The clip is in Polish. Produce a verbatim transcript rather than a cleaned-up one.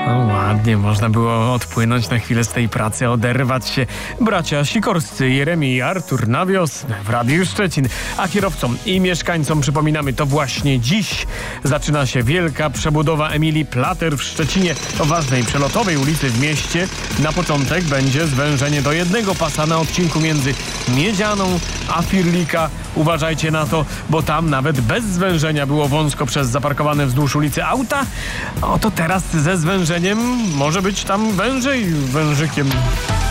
No ładnie, można było odpłynąć na chwilę z tej pracy, oderwać się. Bracia Sikorscy, Jeremi i Artur na wiosnę w Radiu Szczecin. A kierowcom i mieszkańcom przypominamy, to właśnie dziś zaczyna się wielka przebudowa Emilii Plater w Szczecinie, o ważnej przelotowej ulicy w mieście. Na początek będzie zwężenie do jednego pasa na odcinku między Miedzianą a Firlika. Uważajcie na to, bo tam nawet bez zwężenia było wąsko przez zaparkowane wzdłuż ulicy auta. Oto teraz ze zwężeniem może być tam wężej wężykiem.